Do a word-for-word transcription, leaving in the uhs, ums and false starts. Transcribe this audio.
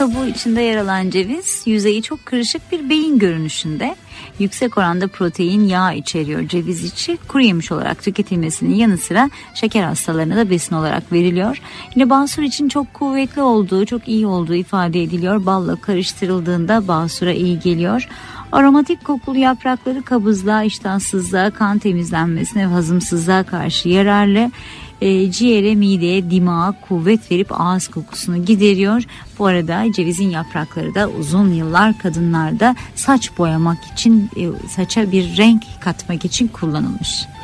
kabuğu içinde yer alan ceviz yüzeyi çok kırışık bir beyin görünüşünde. Yüksek oranda protein, yağ içeriyor ceviz içi. Kuru yemiş olarak tüketilmesinin yanı sıra şeker hastalarına da besin olarak veriliyor. Yine basur için çok kuvvetli olduğu, çok iyi olduğu ifade ediliyor. Balla karıştırıldığında basura iyi geliyor. Aromatik kokulu yaprakları kabızlığa, iştahsızlığa, kan temizlenmesine ve hazımsızlığa karşı yararlı. E, ciğere, mideye, dimağa kuvvet verip ağız kokusunu gideriyor. Bu arada cevizin yaprakları da uzun yıllar kadınlarda saç boyamak için, e, saça bir renk katmak için kullanılmış.